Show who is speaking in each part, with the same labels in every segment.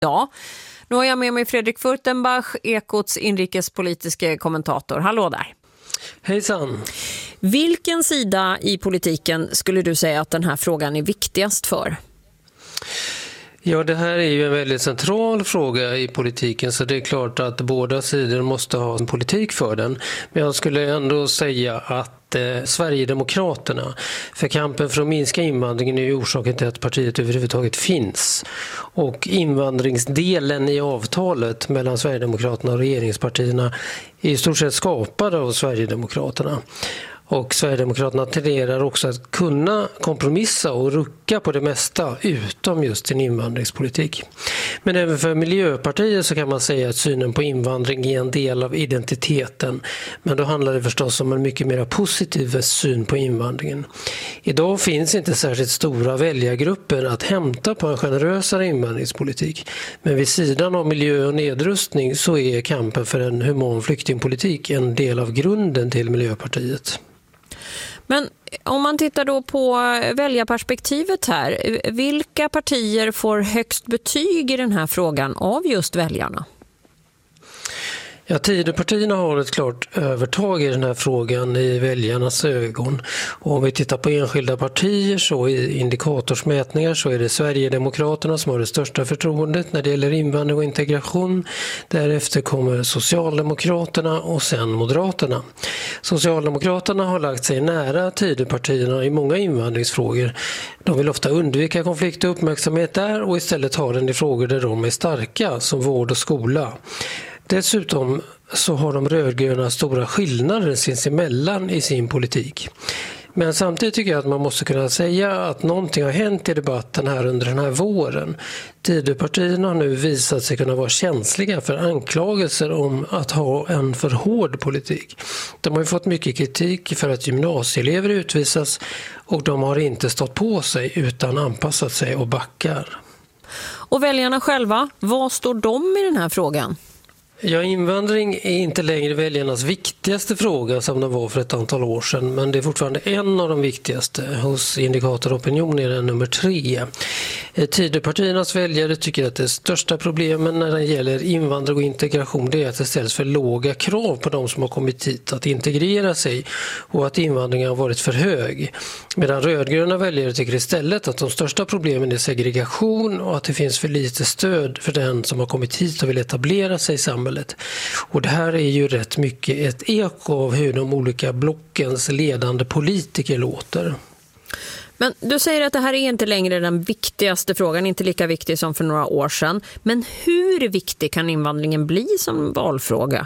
Speaker 1: Ja, nu har jag med mig Fredrik Furtenbach, Ekots inrikespolitiska kommentator. Hallå där.
Speaker 2: Hejsan.
Speaker 1: Vilken sida i politiken skulle du säga att den här frågan är viktigast för?
Speaker 2: Ja, det här är ju en väldigt central fråga i politiken, så det är klart att båda sidor måste ha en politik för den. Men jag skulle ändå säga att Sverigedemokraterna, för kampen för att minska invandringen är ju orsaken till att partiet överhuvudtaget finns. Och invandringsdelen i avtalet mellan Sverigedemokraterna och regeringspartierna är i stort sett skapad av Sverigedemokraterna. Och Sverigedemokraterna tenderar också att kunna kompromissa och rucka på det mesta utom just sin invandringspolitik. Men även för Miljöpartiet så kan man säga att synen på invandring är en del av identiteten. Men då handlar det förstås om en mycket mer positiv syn på invandringen. Idag finns inte särskilt stora väljargrupper att hämta på en generösare invandringspolitik. Men vid sidan av miljö- och nedrustning så är kampen för en human flyktingpolitik en del av grunden till Miljöpartiet.
Speaker 1: Men om man tittar då på väljarperspektivet här, vilka partier får högst betyg i den här frågan av just väljarna?
Speaker 2: Ja, Tidöpartierna har ett klart övertag i den här frågan i väljarnas ögon. Och om vi tittar på enskilda partier så i indikatorsmätningar så är det Sverigedemokraterna som har det största förtroendet när det gäller invandring och integration. Därefter kommer Socialdemokraterna och sen Moderaterna. Socialdemokraterna har lagt sig nära Tidöpartierna i många invandringsfrågor. De vill ofta undvika konflikt och uppmärksamhet där och istället ha den i frågor där de är starka, som vård och skola. Dessutom så har de rödgröna stora skillnader sinsemellan i sin politik. Men samtidigt tycker jag att man måste kunna säga att någonting har hänt i debatten här under den här våren. Tidöpartierna har nu visat sig kunna vara känsliga för anklagelser om att ha en för hård politik. De har ju fått mycket kritik för att gymnasieelever utvisas och de har inte stått på sig utan anpassat sig och backar.
Speaker 1: Och väljarna själva, vad står de i den här frågan?
Speaker 2: Ja, invandring är inte längre väljarnas viktigaste fråga som den var för ett antal år sedan, men det är fortfarande en av de viktigaste. Hos Indikatoropinion är den nummer 3. Tidöpartiernas väljare tycker att det största problemet när det gäller invandring och integration det är att det ställs för låga krav på de som har kommit hit att integrera sig och att invandringen har varit för hög. Medan rödgröna väljare tycker istället att de största problemen är segregation och att det finns för lite stöd för den som har kommit hit och vill etablera sig i samhället. Och det här är ju rätt mycket ett eko av hur de olika blockens ledande politiker låter.
Speaker 1: Men du säger att det här är inte längre den viktigaste frågan, inte lika viktig som för några år sedan. Men hur viktig kan invandringen bli som valfråga?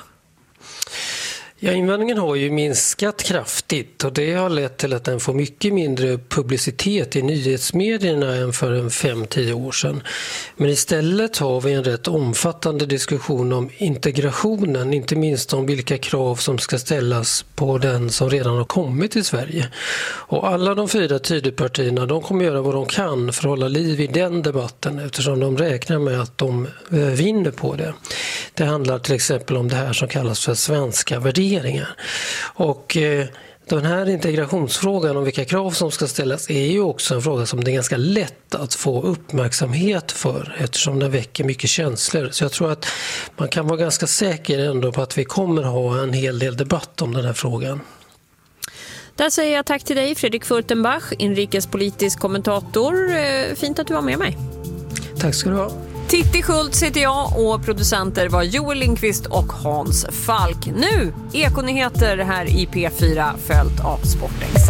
Speaker 2: Ja, invandringen har ju minskat kraftigt och det har lett till att den får mycket mindre publicitet i nyhetsmedierna än för 5-10 år sedan. Men istället har vi en rätt omfattande diskussion om integrationen, inte minst om vilka krav som ska ställas på den som redan har kommit till Sverige. Och alla de 4 Tidöpartierna, de kommer göra vad de kan för att hålla liv i den debatten eftersom de räknar med att de vinner på det. Det handlar till exempel om det här som kallas för svenska värderingar. Och den här integrationsfrågan om vilka krav som ska ställas är ju också en fråga som det är ganska lätt att få uppmärksamhet för eftersom den väcker mycket känslor. Så jag tror att man kan vara ganska säker ändå på att vi kommer ha en hel del debatt om den här frågan.
Speaker 1: Där säger jag tack till dig Fredrik Furtenbach, inrikespolitisk kommentator. Fint att du var med mig.
Speaker 2: Tack ska du ha.
Speaker 1: Titti Schultz heter jag och producenter var Joel Lindqvist och Hans Falk. Nu Ekonyheter här i P4 följt av Sportex.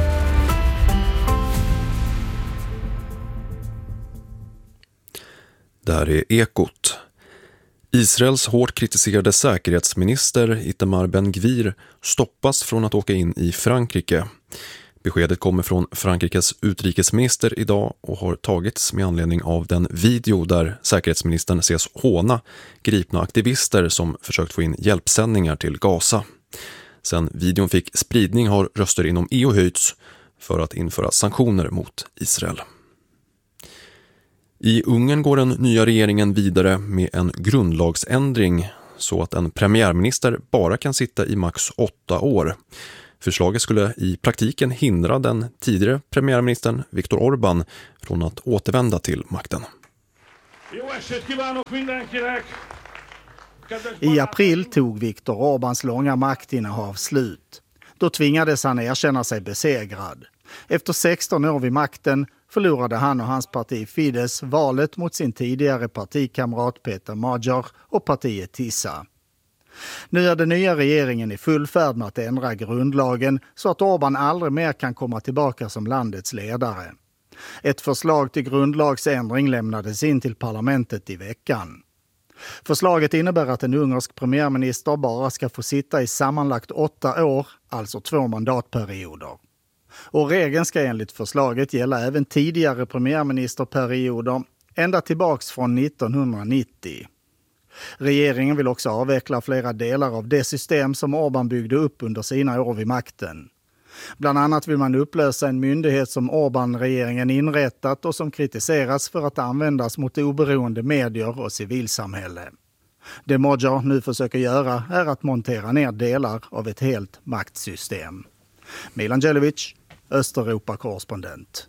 Speaker 3: Där är Ekot. Israels hårt kritiserade säkerhetsminister Itamar Ben-Gvir stoppas från att åka in i Frankrike. Beskedet kommer från Frankrikes utrikesminister idag och har tagits med anledning av den video där säkerhetsministern ses håna gripna aktivister som försökt få in hjälpsändningar till Gaza. Sen videon fick spridning har röster inom EU höjts för att införa sanktioner mot Israel. I Ungern går den nya regeringen vidare med en grundlagsändring så att en premiärminister bara kan sitta i max 8 år. Förslaget skulle i praktiken hindra den tidigare premiärministern Viktor Orbán från att återvända till makten.
Speaker 4: I april tog Viktor Orbáns långa maktinnehav slut. Då tvingades han erkänna sig besegrad. Efter 16 år vid makten förlorade han och hans parti Fidesz valet mot sin tidigare partikamrat Peter Magyar och partiet Tisa. Nu är den nya regeringen i full färd med att ändra grundlagen så att Orbán aldrig mer kan komma tillbaka som landets ledare. Ett förslag till grundlagsändring lämnades in till parlamentet i veckan. Förslaget innebär att en ungersk premiärminister bara ska få sitta i sammanlagt 8 år, alltså 2 mandatperioder. Och regeln ska enligt förslaget gälla även tidigare premiärministerperioder, ända tillbaks från 1990. Regeringen vill också avveckla flera delar av det system som Orbán byggde upp under sina år vid makten. Bland annat vill man upplösa en myndighet som Orbán-regeringen inrättat och som kritiseras för att användas mot oberoende medier och civilsamhälle. Det Magyar nu försöker göra är att montera ner delar av ett helt maktsystem. Milan Djelevic, Östeuropa-korrespondent.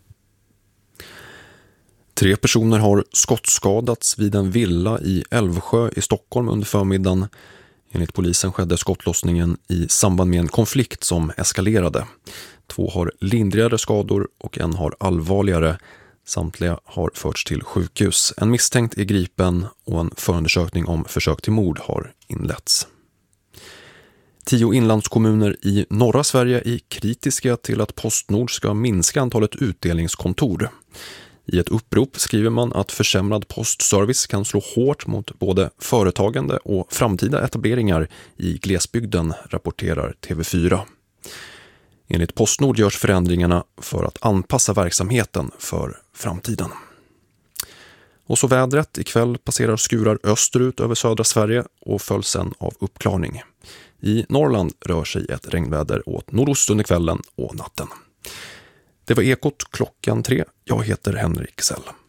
Speaker 3: 3 personer har skottskadats vid en villa i Älvsjö i Stockholm under förmiddagen. Enligt polisen skedde skottlossningen i samband med en konflikt som eskalerade. 2 har lindrigare skador och en har allvarligare. Samtliga har förts till sjukhus. En misstänkt är gripen och en förundersökning om försök till mord har inletts. 10 inlandskommuner i norra Sverige är kritiska till att Postnord ska minska antalet utdelningskontor. I ett upprop skriver man att försämrad postservice kan slå hårt mot både företagande och framtida etableringar i glesbygden, rapporterar TV4. Enligt Postnord görs förändringarna för att anpassa verksamheten för framtiden. Och så vädret. Ikväll passerar skurar österut över södra Sverige och följs sen av uppklarning. I Norrland rör sig ett regnväder åt nordost under kvällen och natten. Det var Ekot klockan 3. Jag heter Henrik Sell.